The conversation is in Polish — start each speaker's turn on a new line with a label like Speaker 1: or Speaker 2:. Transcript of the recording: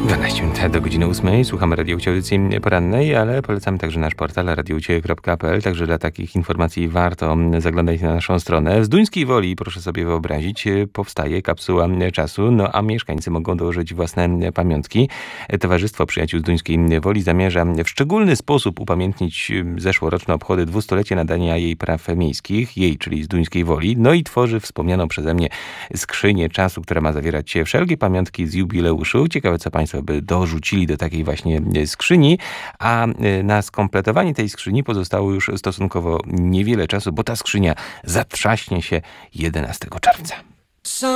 Speaker 1: 12 minut do godziny 8. Słuchamy Radiocie audycji porannej, ale polecamy także nasz portal radiocie.pl. Także dla takich informacji warto zaglądać na naszą stronę. Z Duńskiej Woli, proszę sobie wyobrazić, powstaje kapsuła czasu, no a mieszkańcy mogą dołożyć własne pamiątki. Towarzystwo Przyjaciół z Duńskiej Woli zamierza w szczególny sposób upamiętnić zeszłoroczne obchody 200-lecia nadania jej praw miejskich, jej, czyli z Duńskiej Woli, no i tworzy wspomnianą przeze mnie skrzynię czasu, która ma zawierać wszelkie pamiątki z jubileuszu. Ciekawe, co Państwo by dorzucili do takiej właśnie skrzyni, a na skompletowanie tej skrzyni pozostało już stosunkowo niewiele czasu, bo ta skrzynia zatrzaśnie się 11 czerwca.